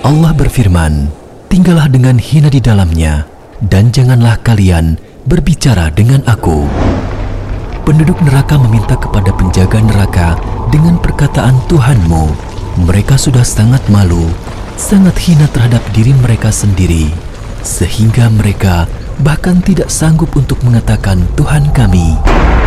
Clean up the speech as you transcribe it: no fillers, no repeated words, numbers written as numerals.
Allah berfirman, "Tinggallah dengan hina di dalamnya, dan janganlah kalian berbicara dengan aku." Penduduk neraka meminta kepada penjaga neraka dengan perkataan Tuhanmu. Mereka sudah sangat malu, sangat hina terhadap diri mereka sendiri, sehingga mereka bahkan tidak sanggup untuk mengatakan Tuhan kami.